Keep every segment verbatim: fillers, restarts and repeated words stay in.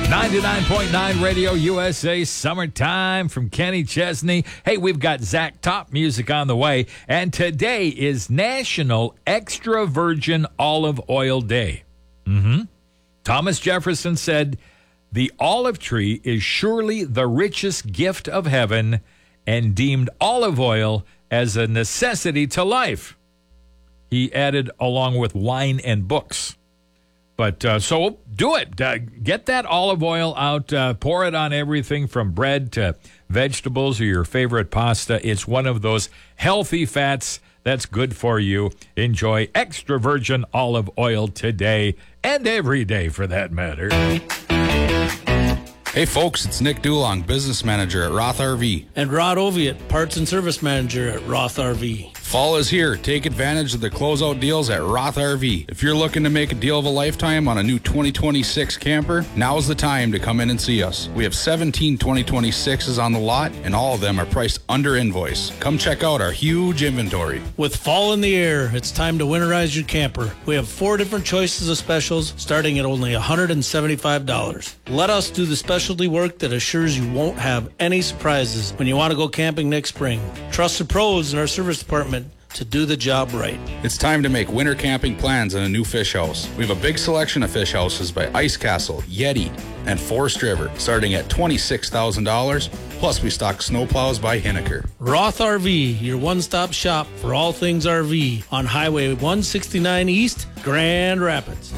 ninety-nine point nine Radio U S A Summertime from Kenny Chesney. Hey, we've got Zach Top music on the way, and today is National Extra Virgin Olive Oil Day. Mm-hmm. Thomas Jefferson said, "The olive tree is surely the richest gift of heaven, and deemed olive oil as a necessity to life." He added, along with wine and books. But uh, so do it. Uh, get that olive oil out. Uh, pour it on everything from bread to vegetables or your favorite pasta. It's one of those healthy fats that's good for you. Enjoy extra virgin olive oil today and every day for that matter. Hey folks, it's Nick Dulong, business manager at Roth R V. And Rod Oviatt, parts and service manager at Roth R V. Fall is here. Take advantage of the closeout deals at Roth R V. If you're looking to make a deal of a lifetime on a new twenty twenty-six camper, now's the time to come in and see us. We have seventeen twenty twenty-sixes on the lot, and all of them are priced under invoice. Come check out our huge inventory. With fall in the air, it's time to winterize your camper. We have four different choices of specials starting at only one hundred seventy-five dollars. Let us do the specialty work that assures you won't have any surprises when you want to go camping next spring. Trust the pros in our service department to do the job right. It's time to make winter camping plans in a new fish house. We have a big selection of fish houses by Ice Castle, Yeti, and Forest River, starting at twenty-six thousand dollars. Plus, we stock snowplows by Hinneker. Roth R V, your one-stop shop for all things R V on Highway one sixty-nine East, Grand Rapids.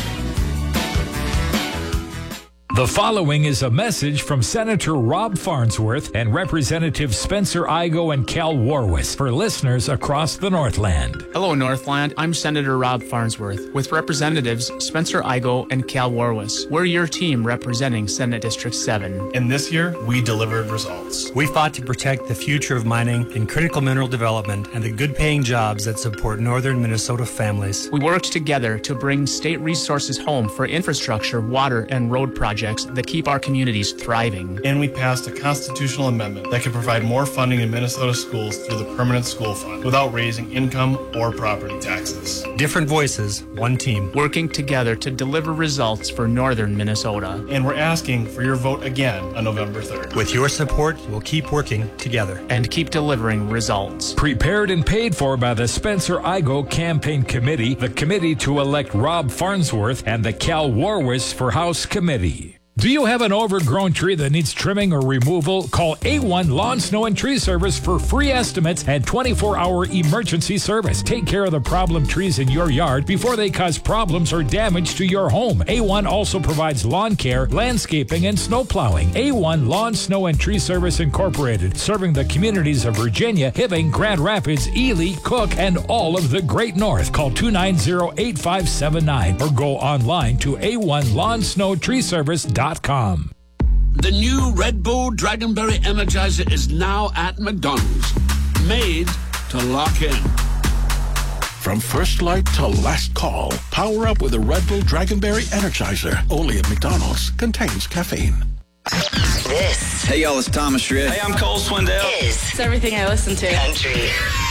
The following is a message from Senator Rob Farnsworth and Representative Spencer Igoe and Cal Warwis for listeners across the Northland. Hello, Northland. I'm Senator Rob Farnsworth with Representatives Spencer Igoe and Cal Warwis. We're your team representing Senate District seven. And this year, we delivered results. We fought to protect the future of mining and critical mineral development and the good-paying jobs that support northern Minnesota families. We worked together to bring state resources home for infrastructure, water, and road projects that keep our communities thriving. And we passed a constitutional amendment that could provide more funding in Minnesota schools through the Permanent School Fund without raising income or property taxes. Different voices, one team. Working together to deliver results for northern Minnesota. And we're asking for your vote again on November third. With your support, we'll keep working together. And keep delivering results. Prepared and paid for by the Spencer Igoe Campaign Committee, the committee to elect Rob Farnsworth, and the Cal Warwis for House Committee. Do you have an overgrown tree that needs trimming or removal? Call A one Lawn, Snow, and Tree Service for free estimates and twenty-four hour emergency service. Take care of the problem trees in your yard before they cause problems or damage to your home. A one also provides lawn care, landscaping, and snow plowing. A one Lawn, Snow, and Tree Service Incorporated, serving the communities of Virginia, Hibbing, Grand Rapids, Ely, Cook, and all of the Great North. Call two nine zero, eight five seven nine or go online to A one Lawn, Snow, Tree Service dot com. The new Red Bull Dragonberry Energizer is now at McDonald's. Made to lock in. From first light to last call, power up with a Red Bull Dragonberry Energizer. Only at McDonald's. Contains caffeine. This. Hey, y'all, it's Thomas Schritt. Hey, I'm Cole Swindell. Is. It's everything I listen to. Country.